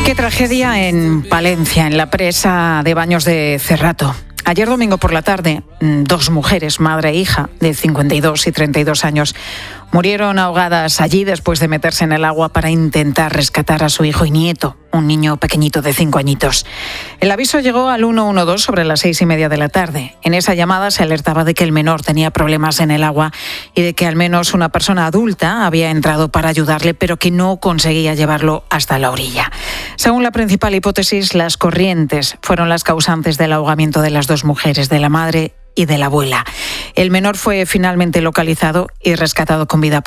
Qué tragedia en Palencia, en la presa de Baños de Cerrato. Ayer domingo por la tarde, dos mujeres, madre e hija, de 52 y 32 años, murieron ahogadas allí después de meterse en el agua para intentar rescatar a su hijo y nieto, un niño pequeñito de 5 añitos. El aviso llegó al 112 sobre las 6:30 de la tarde. En esa llamada se alertaba de que el menor tenía problemas en el agua y de que al menos una persona adulta había entrado para ayudarle, pero que no conseguía llevarlo hasta la orilla. Según la principal hipótesis, las corrientes fueron las causantes del ahogamiento de las dos mujeres, de la madre y de la abuela. El menor fue finalmente localizado y rescatado con vida